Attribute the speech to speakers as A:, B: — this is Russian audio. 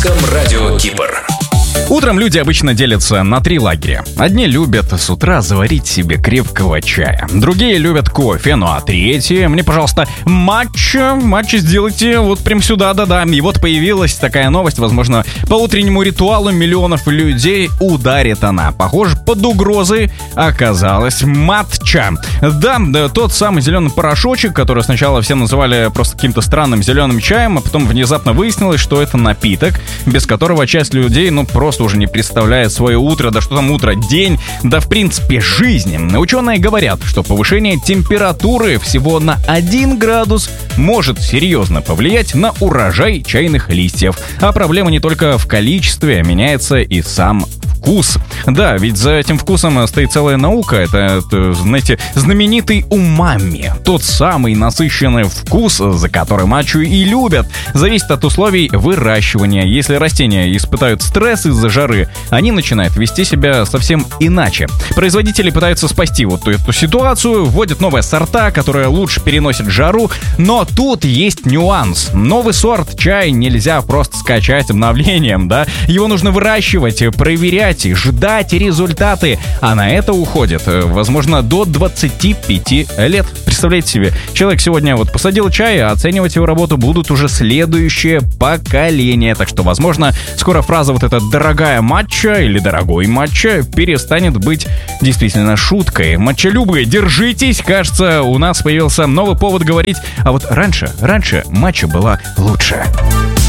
A: Русском радио Кипр.
B: Утром люди обычно делятся на 3 лагеря. Одни любят с утра заварить себе крепкого чая. Другие любят кофе, ну а третьи, мне, пожалуйста, матча сделайте вот прям сюда, да-да. И вот появилась такая новость, возможно, по утреннему ритуалу миллионов людей ударит она. Похоже, под угрозой оказалась матча. Да, тот самый зеленый порошочек, который сначала все называли просто каким-то странным зеленым чаем, а потом внезапно выяснилось, что это напиток, без которого часть людей, просто уже не представляет свое утро, да что там утро, день, да в принципе жизнь. Ученые говорят, что повышение температуры всего на 1 градус может серьезно повлиять на урожай чайных листьев. А проблема не только в количестве, меняется и сам вкус. Да, ведь за этим вкусом стоит целая наука. Это, знаете, знаменитый умами. Тот самый насыщенный вкус, за который матчу и любят. Зависит от условий выращивания. Если растения испытают стресс из-за жары, они начинают вести себя совсем иначе. Производители пытаются спасти вот эту ситуацию, вводят новые сорта, которые лучше переносят жару, но тут есть нюанс. Новый сорт чая нельзя просто скачать обновлением, да? Его нужно выращивать, проверять, ждать результаты, а на это уходит, возможно, до 25 лет. Представляете себе, человек сегодня вот посадил чай, а оценивать его работу будут уже следующее поколение. Так что, возможно, скоро фраза вот эта «дорогая матча» или «дорогой матча» перестанет быть действительно шуткой. Матчалюбы, держитесь! Кажется, у нас появился новый повод говорить, а вот раньше матча была лучше.